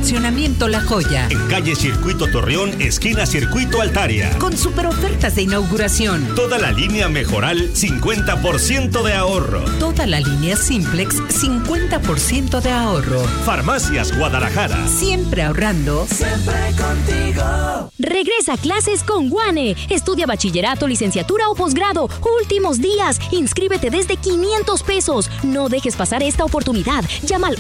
Fraccionamiento La Joya. En calle Circuito Torreón, esquina Circuito Altaria. Con super ofertas de inauguración. Toda la línea Mejoral, 50% de ahorro. Toda la línea Simplex, 50% de ahorro. Farmacias Guadalajara. Siempre ahorrando. Siempre contigo. Regresa a clases con WANE. Estudia bachillerato, licenciatura o posgrado. Últimos días. Inscríbete desde 500 pesos. No dejes pasar esta oportunidad. Llama al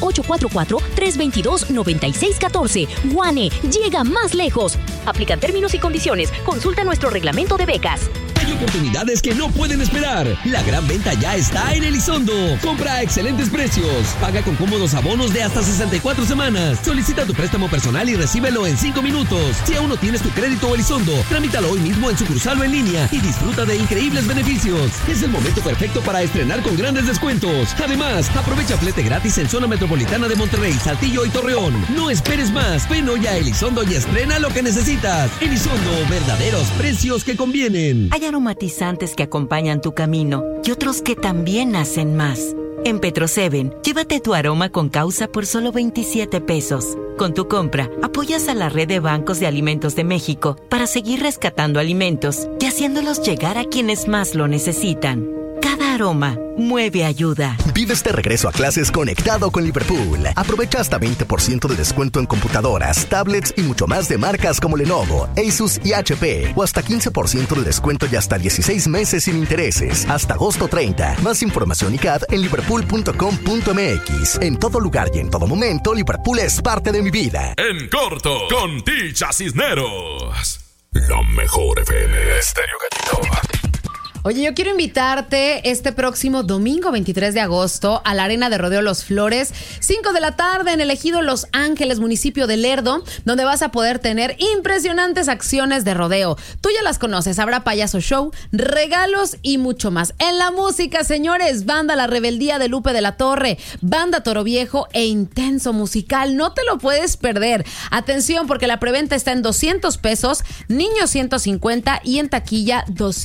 844-322-9614. WANE. Llega más lejos. Aplican términos y condiciones. Consulta nuestro reglamento de becas. Hay oportunidades que no pueden esperar. La gran venta ya está en Elizondo. Compra a excelentes precios. Paga con cómodos abonos de hasta 64 semanas. Solicita tu préstamo personal y recíbelo en 5 minutos. Si aún no tienes tu crédito Elizondo, tramítalo hoy mismo en sucursal o en línea y disfruta de increíbles beneficios. Es el momento perfecto para estrenar con grandes descuentos. Además, aprovecha flete gratis en zona metropolitana de Monterrey, Saltillo y Torreón. No esperes más. Ven hoy a Elizondo y estrena lo que necesitas. Elizondo, verdaderos precios que convienen. Hay aromatizantes que acompañan tu camino y otros que también hacen más. En Petro-7, llévate tu aroma con causa por solo 27 pesos. Con tu compra, apoyas a la red de bancos de alimentos de México para seguir rescatando alimentos y haciéndolos llegar a quienes más lo necesitan. Cada aroma mueve ayuda. Vive este regreso a clases conectado con Liverpool. Aprovecha hasta 20% de descuento en computadoras, tablets y mucho más de marcas como Lenovo, Asus y HP. O hasta 15% de descuento y hasta 16 meses sin intereses. Hasta agosto 30. Más información y CAD en liverpool.com.mx. En todo lugar y en todo momento, Liverpool es parte de mi vida. En corto, con Ticha Cisneros. La mejor FM Estéreo Gatito. Oye, yo quiero invitarte este próximo domingo 23 de agosto a la Arena de Rodeo Los Flores, 5 de la tarde en el ejido Los Ángeles, municipio de Lerdo, donde vas a poder tener impresionantes acciones de rodeo. Tú ya las conoces, habrá payaso show, regalos y mucho más. En la música, señores, banda La Rebeldía de Lupe de la Torre, banda Toro Viejo e intenso musical. No te lo puedes perder. Atención, porque la preventa está en 200 pesos, niños 150 y en taquilla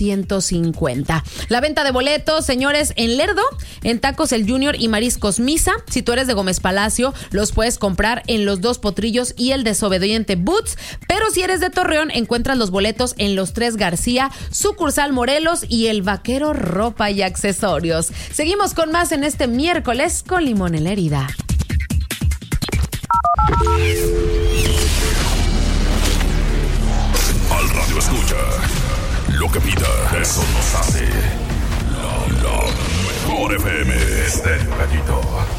250. La venta de boletos, señores, en Lerdo, en Tacos El Junior y Mariscos Misa. Si tú eres de Gómez Palacio, los puedes comprar en Los Dos Potrillos y el Desobediente Boots. Pero si eres de Torreón, encuentras los boletos en Los Tres García, Sucursal Morelos y El Vaquero Ropa y Accesorios. Seguimos con más en este miércoles con Limón en la Herida. Al radio escucha. Lo que pida, eso nos hace. La mejor FM Estéreo Gatito.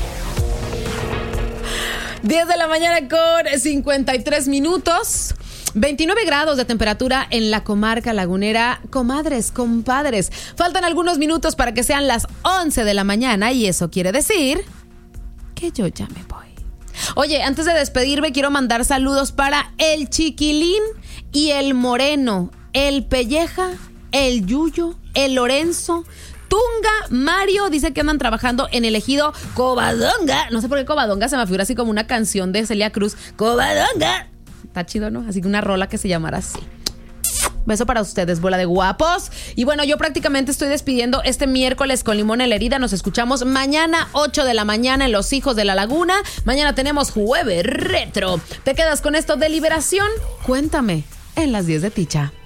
10 de la mañana con 53 minutos. 29 grados de temperatura en la comarca lagunera. Comadres, compadres, faltan algunos minutos para que sean las 11 de la mañana y eso quiere decir que yo ya me voy. Oye, antes de despedirme quiero mandar saludos para el Chiquilín y el Moreno, el Pelleja, el Yuyo, el Lorenzo, Tunga, Mario, dice que andan trabajando en el ejido Covadonga. No sé por qué Covadonga se me figura así como una canción de Celia Cruz. Covadonga. Está chido, ¿no? Así que una rola que se llamara así. Beso para ustedes, bola de guapos. Y bueno, yo prácticamente estoy despidiendo este miércoles con Limón en la Herida. Nos escuchamos mañana 8 de la mañana en Los Hijos de la Laguna. Mañana tenemos Jueves Retro. ¿Te quedas con esto de Liberación? Cuéntame en las 10 de Ticha.